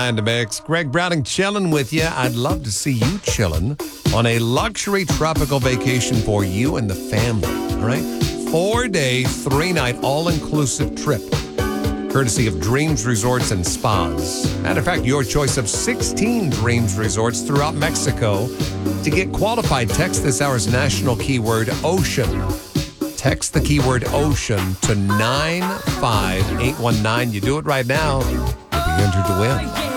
And a mix. Greg Browning chilling with you. I'd love to see you chilling on a luxury tropical vacation for you and the family. All right? 4-day, 3-night, all-inclusive trip. Courtesy of Dreams Resorts and Spas. Matter of fact, your choice of 16 Dreams Resorts throughout Mexico. To get qualified, text this hour's national keyword ocean. Text the keyword ocean to 95819. You do it right now. You'll be entered to win.